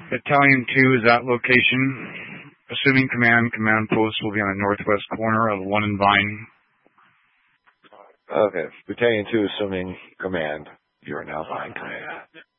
Battalion 2 is at location. Assuming command post will be on the northwest corner of 1 and Vine. Okay. Battalion 2 assuming command. You are now Vine command.